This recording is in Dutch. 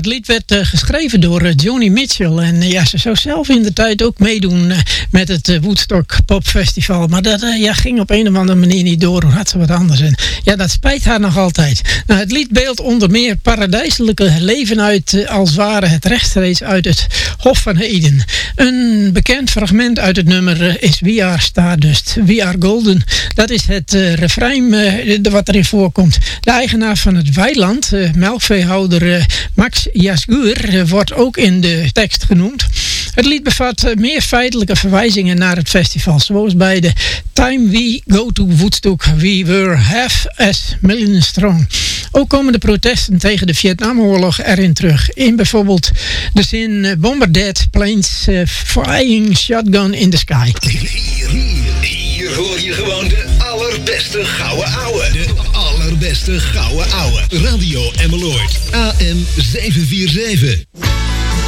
lied werd geschreven door Joni Mitchell. En ze zou zelf in de tijd ook meedoen met het Woodstock Popfestival. Maar dat ging op een of andere manier niet door. Hoe had ze wat anders? En dat spijt haar nog altijd. Nou, het lied beeldt onder meer paradijselijke leven uit, als ware het rechtstreeks uit het Hof van Eden. Een bekend fragment uit het nummer is We Are Stardust, We Are Golden. Dat is het refrein wat erin voorkomt. De eigenaar van het weiland, melkveehouder Max Yasgur, wordt ook in de tekst genoemd. Het lied bevat meer feitelijke verwijzingen naar het festival. Zoals bij de Time We Go to Woodstock, We Were Half as Million Strong. Ook komen de protesten tegen de Vietnamoorlog erin terug. In bijvoorbeeld de zin Bombarded Planes Flying Shotgun in the Sky. Hier hoor je gewoon de allerbeste gouden ouwe. De allerbeste gouden ouwe. Radio Emmeloord. AM 747.